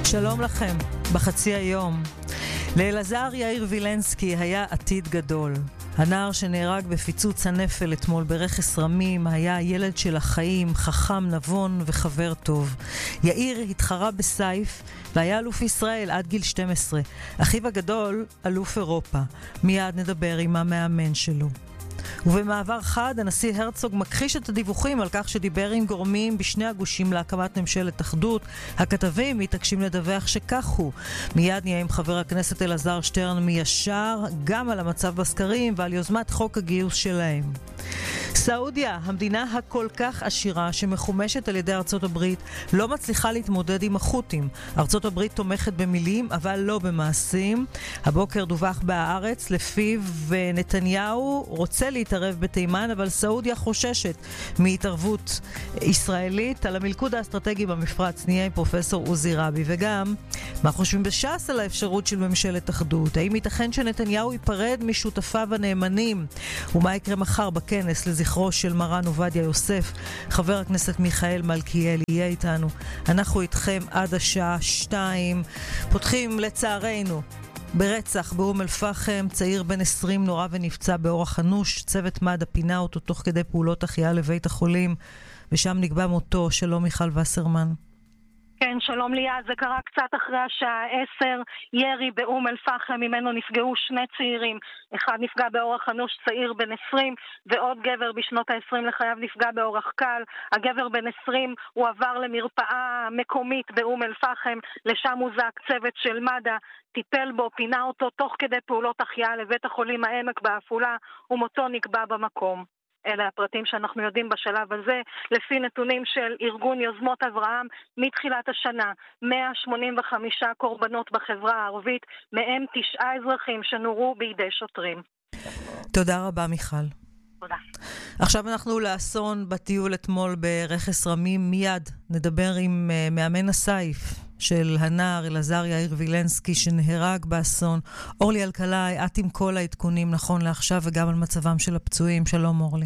שלום לכם, בחצי היום. לאלעזר יאיר וילנסקי היה עתיד גדול. הנער שנהרג בפיצוץ הנפל אתמול ברכס רמים היה ילד של החיים, חכם, נבון וחבר טוב. יאיר התחרה בסייף והיה אלוף ישראל עד גיל 12. אחיו הגדול, אלוף אירופה. מיד נדבר עם המאמן שלו. ובמעבר חד, הנשיא הרצוג מכחיש את הדיווחים על כך שדיבר עם גורמים בשני הגושים להקמת ממשלת אחדות. הכתבים מתעקשים לדווח שכך הוא. מיד נהיה עם חבר הכנסת אלעזר שטרן מישר, גם על המצב בסקרים ועל יוזמת חוק הגיוס שלהם. סעודיה, המדינה הכל כך עשירה שמחומשת על ידי ארצות הברית, לא מצליחה להתמודד עם החות'ים. ארצות הברית תומכת במילים, אבל לא במעשים. הבוקר דווח בהארץ, לפיו נתניהו רוצה להתערב בתימן, אבל סעודיה חוששת מהתערבות ישראלית. על המלכוד האסטרטגי במפרץ נהיה עם פרופסור עוזי רבי, וגם מה חושבים בש"ס על האפשרות של ממשלת אחדות? האם ייתכן שנתניהו ייפרד משותפיו הנאמנים? ומה יקרה מחר בכנס לזכרו של מרן עובדיה יוסף? חבר הכנסת מיכאל מלכיאלי יהיה איתנו. אנחנו איתכם עד השעה 2. פותחים לצערנו ברצח באום אל-פחם, צעיר בן 20 נורא ונפצע באורח אנוש. צוות מד"א פינה אותו תוך כדי פעולות החייאה לבית החולים, ושם נקבע מותו. שלום מיכל וסרמן. כן, שלום ליאת, זה קרה קצת אחרי השעה 10, ירי באום אל-פחם, ממנו נפגעו שני צעירים, אחד נפגע באורח אנוש, צעיר בן 20, ועוד גבר בשנות ה-20 לחייו נפגע באורח קל. הגבר בן 20 הוא עבר למרפאה מקומית באום אל-פחם, לשם הוזעק צוות של מד"א, טיפל בו, פינה אותו תוך כדי פעולות החייאה לבית החולים העמק בעפולה, ומותו נקבע במקום. אלה הפרטים שאנחנו יודעים בשלב הזה. לפי נתונים של ארגון יוזמות אברהם, מתחילת השנה 185 קורבנות בחברה הערבית, מהם 9 אזרחים שנורו בידי שוטרים. תודה רבה מיכל. תודה. עכשיו אנחנו לאסון בטיול אתמול ברכס רמים. מיד נדבר עם מאמן הסייף של הנער אלעזר יאיר וילנסקי שנהרג באסון. אורלי אלקלעי, את עם כל העדכונים נכון לעכשיו וגם על מצבם של הפצועים. שלום אורלי.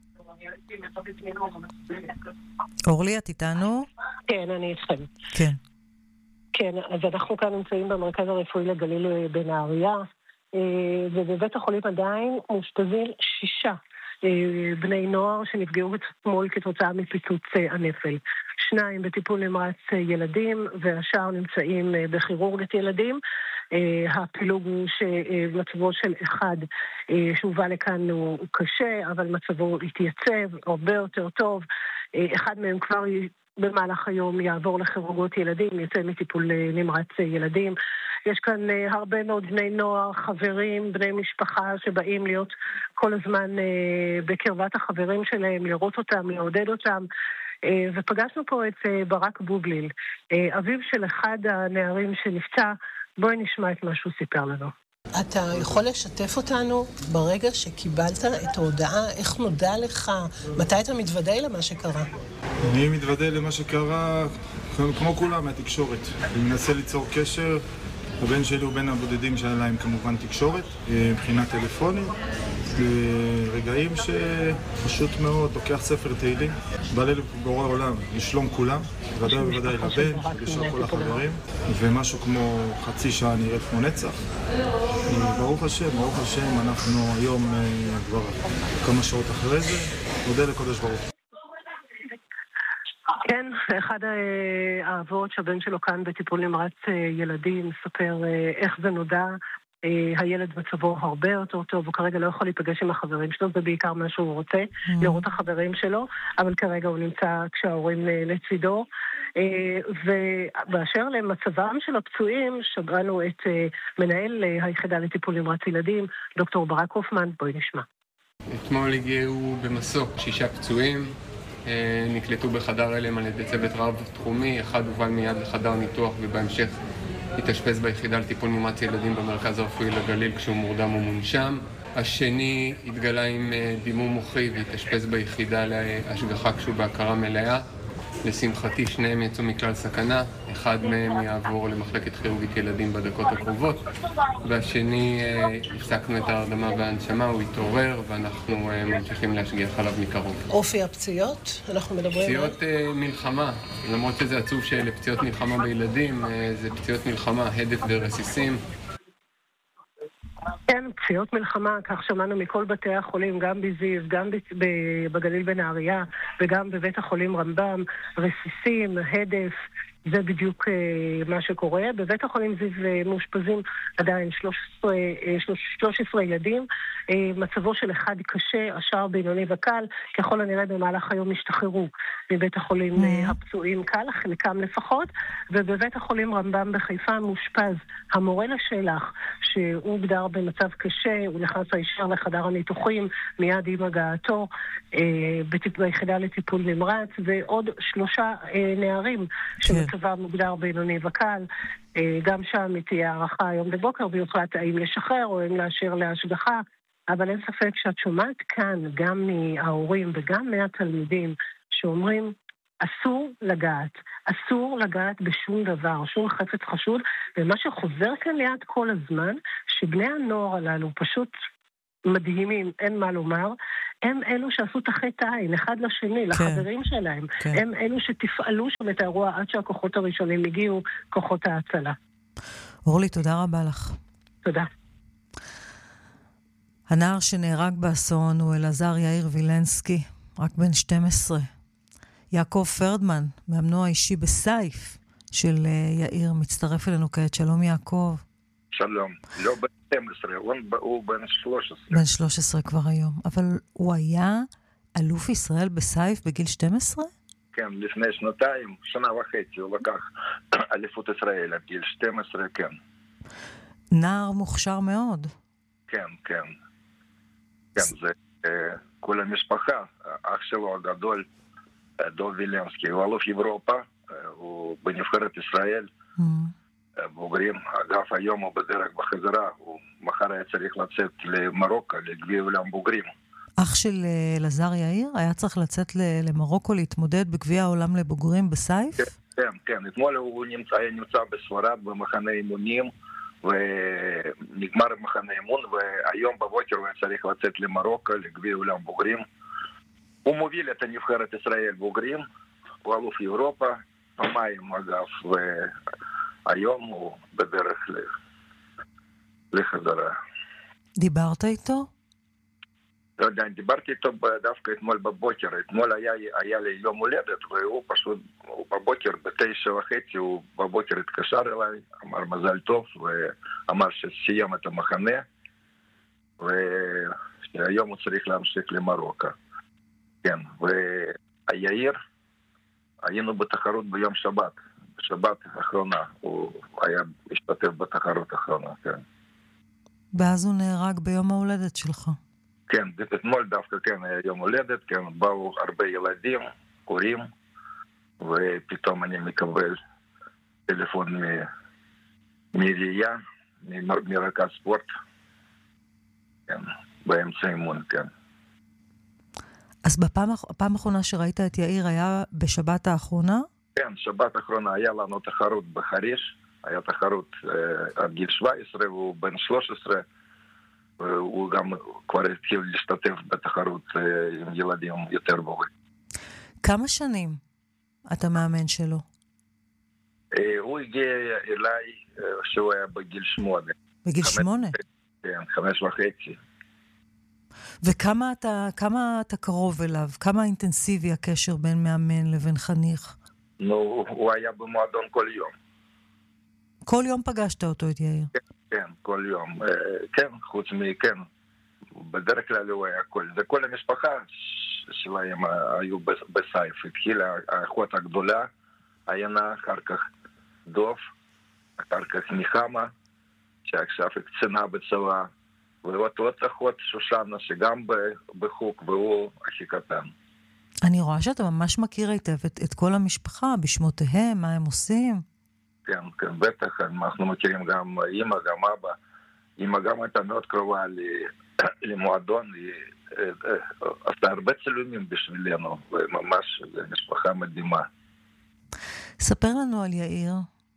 אורלי, את איתנו? כן, אני איתכם. כן. כן, אז אנחנו כאן נמצאים במרכז הרפואי לגליל בנהריה, ובבית החולים עדיין מאושפזים 6 בני נוער שנפגעו אתמול כתוצאה מפיצוץ הנפל. 2 בטיפול נמרץ ילדים, והשאר נמצאים בכירורגית ילדים. הפילוג הוא שמצבו של אחד שהובא לכאן הוא קשה, אבל מצבו התייצב הרבה יותר טוב. אחד מהם כבר במהלך היום יעבור לכירורגות ילדים, יצא מטיפול נמרץ ילדים. יש כאן הרבה מאוד בני נוער, חברים, בני משפחה שבאים להיות כל הזמן בקרבת החברים שלהם, לראות אותם, לעודד אותם. ופגשנו פה את ברק בובליל, אביו של אחד הנערים שנפצע. בואי נשמע את מה שהוא סיפר לנו. אתה יכול לשתף אותנו ברגע שקיבלת את ההודעה? איך נודע לך? מתי אתה מתוודא למה שקרה? אני מתוודא למה שקרה כמו כולם מהתקשורת. אני מנסה ליצור קשר. הבן שלי הוא בין הבודדים שהיה להם כמובן תקשורת, מבחינה טלפונית. רגעים שפשוט מאוד לוקח ספר תהילים, בא לבורא עולם לשלום כולם, ודאי לבן, לשאר כל החברים, ומשהו כמו חצי שעה נראית כמו נצח. ברוך השם, אנחנו היום כבר כמה שעות אחרי זה, מודה לקודש ברוך. כן, אחד האבות שהבן שלו כאן בטיפול נמרץ ילדים מספר איך זה נודע. הילד מצבו הרבה יותר טוב, הוא כרגע לא יכול להיפגש עם החברים שלו, זה בעיקר מה שהוא רוצה, לראות החברים שלו, אבל כרגע הוא נמצא כשההורים לצידו. ובאשר למצבם של הפצועים, שמענו את מנהל היחידה לטיפול נמרץ ילדים, דוקטור ברק הופמן. בואי נשמע. אתמול הגיעו במסוק 6 פצועים, נקלטו בחדר הלם על ידי צוות רב תחומי, אחד הובל מיד לחדר ניתוח ובהמשך התאשפז ביחידה לטיפול נמרץ ילדים במרכז הרפואי לגליל כשהוא מורדם ומונשם. השני התגלה עם דימום מוחי והתאשפז ביחידה להשגחה כשהוא בהכרה מלאה. לשמחתי שניהם יצאו מכלל סכנה, אחד מהם יעבור למחלקת כירורגית ילדים בדקות הקרובות, והשני הפסקנו את ההרדמה וההנשמה, הוא התעורר ואנחנו ממשיכים להשגיח עליו מקרוב. אופי הפציעות? אנחנו מדברים על... פציעות מלחמה, למרות שזה עצוב שאלה פציעות מלחמה בילדים, זה פציעות מלחמה, הדף ורסיסים. כן, פציעות מלחמה, כך שמענו מכל בתי החולים, גם בזיו, גם בגליל בנהריה וגם בבית החולים רמב"ם, רסיסים, הדף, זה בדיוק מה שקורה. בבית החולים זיו מאושפזים עדיין 13 ילדים, מצבו של אחד קשה, השאר בינוני וקל, ככל הנראה במהלך היום השתחררו מבית החולים הפצועים קל, חלקם לפחות, ובבית החולים רמב"ם בחיפה מאושפז המורה לשלח, שהוא הוגדר במצב קשה, הוא נכנס הישר לחדר הניתוחים מיד עם הגעתו ביחידה לטיפול נמרץ, ועוד 3 נערים שמצבם מוגדר בינוני וקל. גם שם תהיה הערכה היום בבוקר ויוחלט האם לשחרר או אם להשאיר להשגחה, אבל אין ספק שאת שומעת כאן גם מההורים וגם מהתלמידים שאומרים אסור לגעת בשום דבר, שום חפץ חשוד, ומה שחוזר כאן ליד כל הזמן, שבני הנוער הללו פשוט מדהימים, אין מה לומר, הם אלו שעשו את החטא העין, אחד לשני, לחברים שלהם, הם אלו שתפעלו שם את האירוע עד שהכוחות הראשונים הגיעו, כוחות ההצלה. אורלי, תודה רבה לך. תודה. הנער שנהרג באסון הוא אלעזר יאיר וילנסקי, רק בן 12. יעקב פרדמן, מאמנו האישי בסייף של יאיר, מצטרף אלינו כעת. שלום יעקב. שלום. לא בן 12, הוא בן 13. בן 13 כבר היום. אבל הוא היה אלוף ישראל בסייף בגיל 12? כן, לפני שנה וחצי הוא לקח אליפות ישראל עד גיל 12, כן. נער מוכשר מאוד. כן. כן, זה כל המשפחה. אח שלו הגדול, דוב וילנסקי, הוא אלוף אירופה, הוא בנבחרת ישראל, בוגרים. אגב, היום הוא בדרך בחזרה, הוא מחר היה צריך לצאת למרוקו, לגביע עולם בוגרים. אח של אלעזר יאיר היה צריך לצאת למרוקו להתמודד בגביע העולם לבוגרים בסייף? כן. אתמול הוא היה נמצא בספרד במחנה אימונים, ונגמר מחנה אימון, והיום בבוקר הוא היה צריך לצאת למרוקו לגביע עולם בוגרים. הוא מוביל את הנבחרת ישראל בוגרים, הוא אלוף אירופה, פעמיים אגב, והיום הוא בדרך לחזרה. דיברת איתו? לא יודע, דיברתי איתו דווקא אתמול בבוקר. אתמול היה לי יום הולדת, והוא פשוט, בבוקר, 9:30, הוא בבוקר התקשר אליי, אמר מזל טוב, ואמר שסיים את המחנה, והיום הוא צריך להמשיך למרוקו. כן, והיאיר, היינו בתחרות ביום שבת, בשבת האחרונה, הוא היה השתתף בתחרות האחרונה, כן. ואז הוא נהרג ביום ההולדת שלך. כן, אתמול דווקא כן היה יום הולדת, כן, באו הרבה ילדים, הורים, ופתאום אני מקבל טלפון מראייה, מרכז ספורט, כן, באמצע אימון, כן. אז בפעם האחרונה שראית את יאיר היה בשבת האחרונה? כן, שבת האחרונה היה לנו תחרות בחריש, היה תחרות עד גיל 17, והוא בן 13, הוא גם כבר התחיל להשתתף בתחרות עם ילדים יותר בוגרים. כמה שנים אתה מאמן שלו? הוא הגיע אליי שהוא היה בגיל 8. בגיל 8? כן, 5.5. וכמה אתה קרוב אליו? כמה אינטנסיבי הקשר בין מאמן לבין חניך? נו, הוא היה במועדון כל יום. כל יום פגשת אותו, את יאיר? כן, כל יום. כן, חוץ מכן. בדרך כלל הוא היה זה כל המשפחה שלהם היו בסייף. התחילה האחות הגדולה, עיינה, אחר כך דוב, אחר כך נחמה, שעכשיו קצינה בצבא, ועוד אחות שושנה שגם בחוק, והוא הכי קטן. אני רואה שאתה ממש מכיר היטב את כל המשפחה, בשמותיהם, מה הם עושים. כן, כן, בטח, אנחנו מכירים גם אמא, גם אבא. אמא גם הייתה מאוד קרובה למועדון, היא עשתה הרבה צילומים בשבילנו, וממש זו משפחה מדהימה. ספר לנו על יאיר.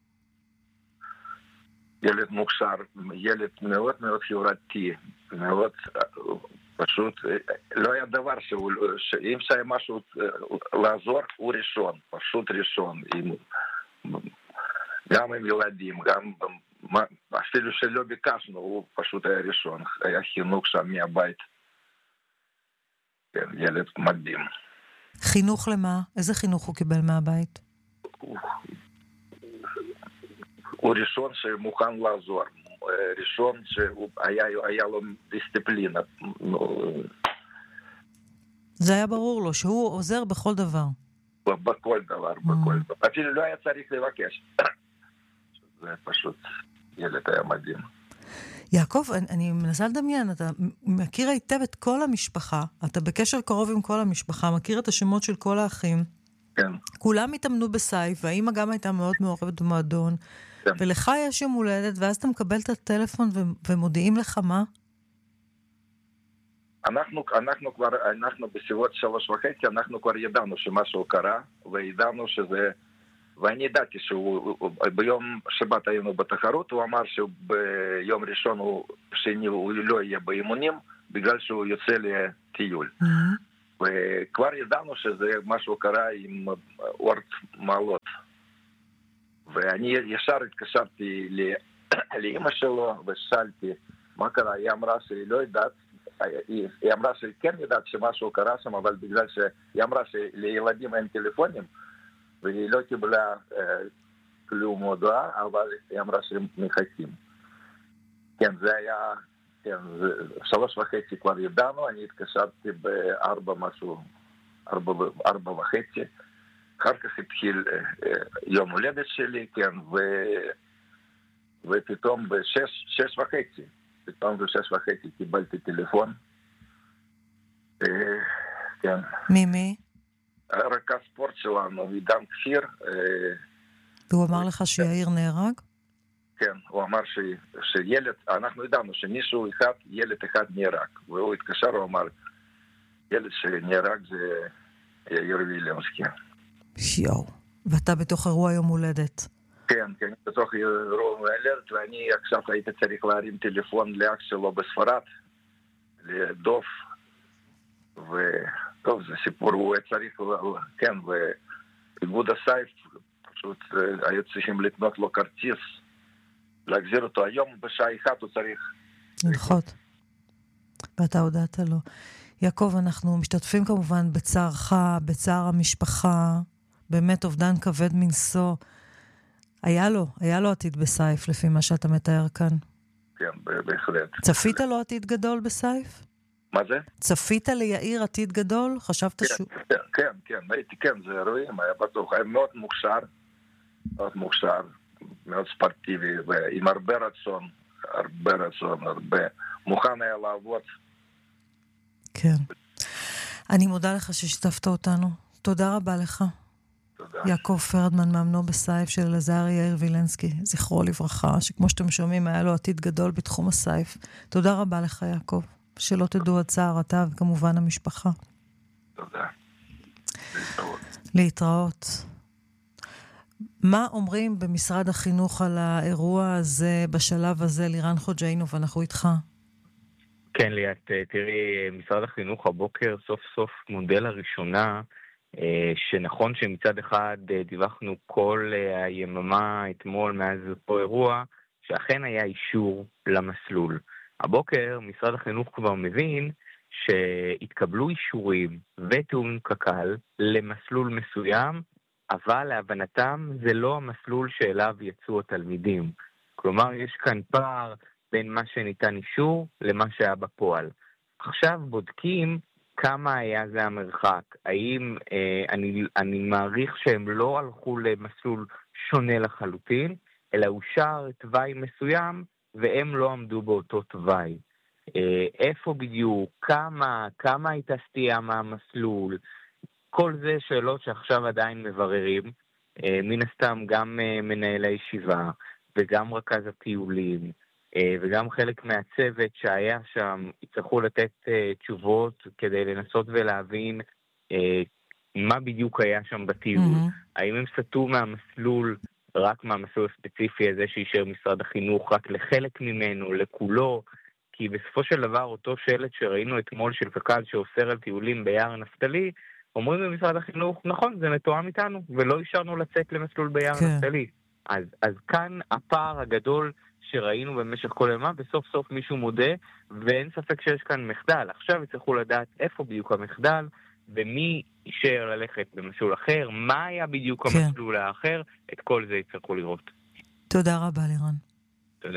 ילד מוכשר, ילד מאוד מאוד חברתי, מאוד פשוט, לא היה דבר שאם שהיה משהו לעזור, הוא ראשון, פשוט ראשון, גם עם ילדים, גם אפילו שלא ביקשנו, הוא פשוט היה ראשון, היה חינוך שם מהבית, כן, ילד מדהים. חינוך למה? איזה חינוך הוא קיבל מהבית? הוא ראשון שמוכן לעזור, ראשון שהיה לו דיסציפלינה. זה היה ברור לו, שהוא עוזר בכל דבר. בכל דבר, בכל דבר. אפילו לא היה צריך לבקש. זה פשוט, ילד היה מדהים. יעקב, אני מנסה לדמיין, אתה מכיר היטב את כל המשפחה, אתה בקשר קרוב עם כל המשפחה, מכיר את השמות של כל האחים. כן. כולם התאמנו בסייף, והאמא גם הייתה מאוד מעורבת במועדון. כן. ולך יש יום הולדת, ואז אתה מקבל את הטלפון ומודיעים לך מה? אנחנו בסביבות 3:30, אנחנו כבר ידענו שמשהו קרה, וידענו שזה, ואני ידעתי שהוא, ביום שבת היינו בתחרות, הוא אמר שביום ראשון שני הוא לא יהיה באימונים, בגלל שהוא יוצא לטיול. וכבר ידענו שזה משהו קרה עם אורט מעלות. ואני ישר התקשרתי לאמא שלו ושאלתי מה קרה, היא אמרה שהיא לא יודעת, היא אמרה שהיא כן יודעת שמשהו קרה שם, אבל בגלל שהיא אמרה שלילדים אין טלפונים, והיא לא קיבלה כלום הודעה, אבל היא אמרה שהם מחכים. כן, זה היה, כן, 3:30 כבר ידענו, אני התקשרתי ב4:30, אחר כך התחיל יום הולדת שלי, כן, ופתאום ב6:30, פתאום ב6:30 קיבלתי טלפון. כן. מי? רכז ספורט שלנו, עידן כפיר. והוא אמר לך שיאיר נהרג? כן, הוא אמר שילד, אנחנו ידענו שמישהו אחד, ילד אחד נהרג. והוא התקשר, הוא אמר, ילד שנהרג זה יאיר וילנסקי. יואו, ואתה בתוך אירוע יום הולדת. כן, בתוך אירוע יום הולדת, ואני עכשיו הייתי צריך להרים טלפון לאח שלו בספרד, לדוף, וטוב, זה סיפור, הוא צריך, כן, ואיגוד הסייף, פשוט היו צריכים לקנות לו כרטיס, להחזיר אותו היום, בשעה 1 הוא צריך לנחות. ואתה הודעת לו. יעקב, אנחנו משתתפים כמובן בצערך, בצער המשפחה, באמת אובדן כבד מנשוא. היה לו עתיד בסייף, לפי מה שאתה מתאר כאן. כן, בהחלט. צפית לו עתיד גדול בסייף? מה זה? צפית ליאיר עתיד גדול? חשבת שהוא... כן, הייתי, כן, זה אירועים, היה בטוח, היה מאוד מוכשר, מאוד ספורטיבי, ועם הרבה רצון, הרבה, מוכן היה לעבוד. כן. אני מודה לך ששיתפת אותנו. תודה רבה לך. תודה. יעקב פרדמן, מאמנו בסייף של אלעזר יאיר וילנסקי, זכרו לברכה, שכמו שאתם שומעים היה לו עתיד גדול בתחום הסייף. תודה רבה לך יעקב, שלא תדעו הצער אתה וכמובן המשפחה. תודה. להתראות. מה אומרים במשרד החינוך על האירוע הזה בשלב הזה? לירן חוג'יינוב, אנחנו איתך. כן, ליאת, תראי, משרד החינוך הבוקר סוף סוף מודל הראשונה, שנכון שמצד אחד דיווחנו כל היממה אתמול מאז אותו אירוע, שאכן היה אישור למסלול. הבוקר משרד החינוך כבר מבין שהתקבלו אישורים ותיאום קק"ל למסלול מסוים, אבל להבנתם זה לא המסלול שאליו יצאו התלמידים. כלומר, יש כאן פער בין מה שניתן אישור למה שהיה בפועל. עכשיו בודקים כמה היה זה המרחק. האם אני מעריך שהם לא הלכו למסלול שונה לחלוטין, אלא אושר תוואי מסוים והם לא עמדו באותו תוואי. איפה בדיוק, כמה הייתה סטייה מהמסלול, כל זה שאלות שעכשיו עדיין מבררים, מן הסתם גם מנהל הישיבה וגם רכז הטיולים, וגם חלק מהצוות שהיה שם יצטרכו לתת תשובות כדי לנסות ולהבין מה בדיוק היה שם בטיול. האם הם סטו מהמסלול, רק מהמסלול הספציפי הזה שישאר משרד החינוך, רק לחלק ממנו, לכולו, כי בסופו של דבר אותו שלט שראינו אתמול של קק"ל שאוסר על טיולים ביער נפתלי, אומרים במשרד החינוך, נכון, זה מתואם איתנו, ולא אישרנו לצאת למסלול ביער נפתלי. אז כאן הפער הגדול שראינו במשך כל ימה, בסוף סוף מישהו מודה, ואין ספק שיש כאן מחדל. עכשיו יצטרכו לדעת איפה בדיוק המחדל, ומי אישר ללכת במסלול אחר, מה היה בדיוק המסלול האחר, את כל זה יצטרכו לראות. תודה רבה, לירן. תודה.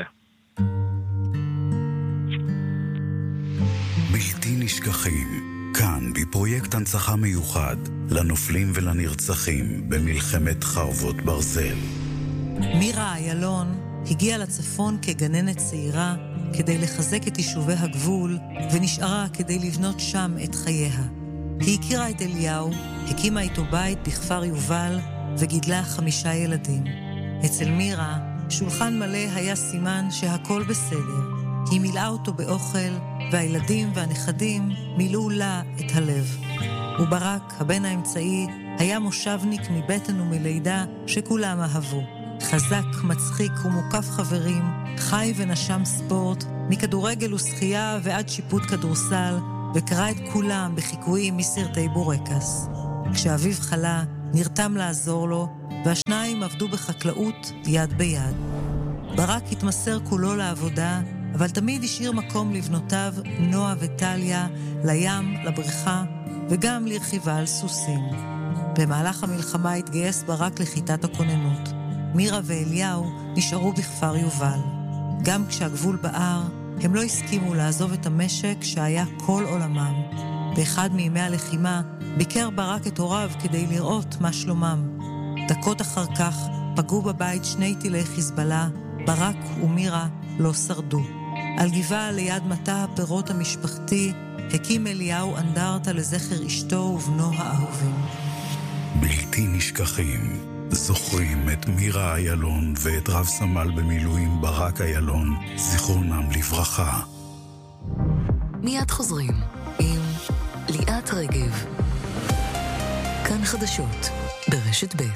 בלתי נשכחים, כאן בפרויקט הנצחה מיוחד לנופלים ולנרצחים במלחמת חרבות ברזל. מירה איילון הגיעה לצפון כגננת צעירה כדי לחזק את יישובי הגבול, ונשארה כדי לבנות שם את חייה. היא הכירה את אליהו, הקימה איתו בית בכפר יובל וגידלה 5 ילדים. אצל מירה שולחן מלא היה סימן שהכל בסדר. היא מילאה אותו באוכל, והילדים והנכדים מילאו לה את הלב. וברק, הבן האמצעי, היה מושבניק מבטן ומלידה שכולם אהבו. חזק, מצחיק ומוקף חברים, חי ונשם ספורט, מכדורגל ושחייה ועד שיפוט כדורסל, וקרא את כולם בחיקויים מסרטי בורקס. כשאביו חלה, נרתם לעזור לו, והשניים עבדו בחקלאות יד ביד. ברק התמסר כולו לעבודה, אבל תמיד השאיר מקום לבנותיו נועה וטליה, לים, לבריכה, וגם לרכיבה על סוסים. במהלך המלחמה התגייס ברק לכיתת הכוננות. מירה ואליהו נשארו בכפר יובל. גם כשהגבול בער, הם לא הסכימו לעזוב את המשק שהיה כל עולמם. באחד מימי הלחימה ביקר ברק את הוריו כדי לראות מה שלומם. דקות אחר כך פגעו בבית 2 טילי חיזבאללה, ברק ומירה לא שרדו. על גבעה ליד מטע הפירות המשפחתי הקים אליהו אנדרטה לזכר אשתו ובנו האהובים. בלתי נשכחים, זוכרים את מירה איילון ואת רב סמל במילואים ברק איילון, זיכרונם לברכה. מיד חוזרים עם ליאת רגב. כאן חדשות ברשת ב'.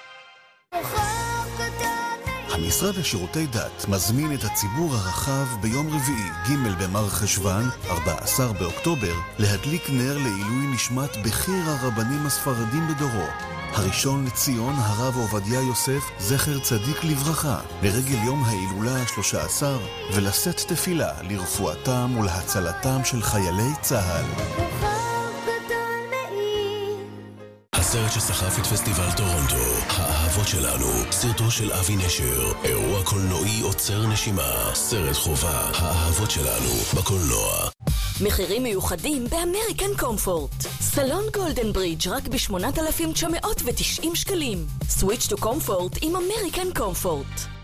המשרד לשירותי דת מזמין את הציבור הרחב ביום רביעי ג' במר חשוון, 14 באוקטובר, להדליק נר לעילוי נשמת בכיר הרבנים הספרדים בדורו, הראשון לציון הרב עובדיה יוסף, זכר צדיק לברכה, לרגל יום ההילולה ה-13, ולשאת תפילה לרפואתם ולהצלתם של חיילי צה"ל. הסרט שסחף את פסטיבל טורונטו, האהבות שלנו, סרטו של אבי נשר, אירוע קולנועי עוצר נשימה, סרט חובה, האהבות שלנו, בקולנוע. מחירים מיוחדים באמריקן קומפורט. סלון גולדן ברידג' רק ב$8,990 שקלים. סוויץ' טו קומפורט עם אמריקן קומפורט.